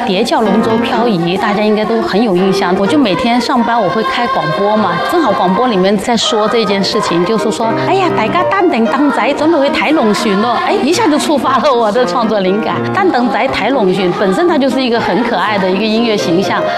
蝶叫龙舟漂移，大家应该都很有印象。我就每天上班我会开广播嘛，正好广播里面在说这件事情，就是说，哎呀，大家担等当仔准备去睇龙船咯，哎，一下就触发了我的创作灵感。担等仔睇龙船本身它就是一个很可爱的一个音乐形象，